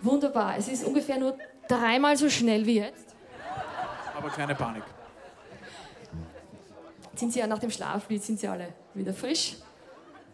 Wunderbar. Es ist ungefähr nur 3-mal so schnell wie jetzt. Aber keine Panik. Sind Sie ja nach dem Schlaflied, sind Sie alle wieder frisch?